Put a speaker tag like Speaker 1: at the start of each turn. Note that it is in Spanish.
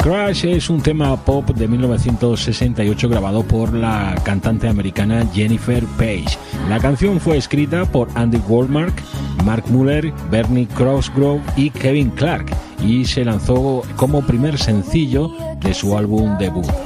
Speaker 1: Crash es un tema pop de 1968 grabado por la cantante americana Jennifer Page. La canción fue escrita por Andy Womack, Mark Muller, Bernie Cosgrove y Kevin Clark y se lanzó como primer sencillo de su álbum debut.